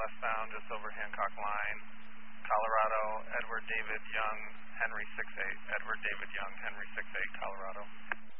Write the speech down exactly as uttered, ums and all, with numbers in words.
westbound, just over Hancock Line, Colorado, Edward David Young, Henry six eight, Edward David Young, Henry six eight, Colorado.